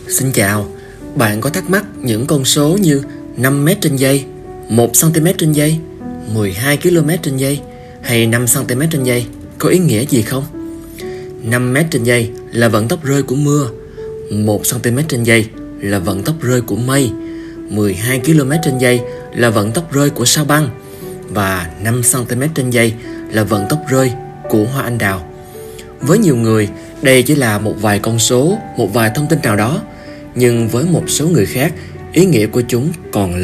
Xin chào, bạn có thắc mắc những con số như 5 mét trên giây, 1 cm trên giây, 12 km trên giây hay 5 cm trên giây có ý nghĩa gì không? 5 mét trên giây là vận tốc rơi của mưa, 1 cm trên giây là vận tốc rơi của mây, 12 km trên giây là vận tốc rơi của sao băng và 5 cm trên giây là vận tốc rơi của hoa anh đào. Với nhiều người, đây chỉ là một vài con số, một vài thông tin nào đó, nhưng với một số người khác, ý nghĩa của chúng còn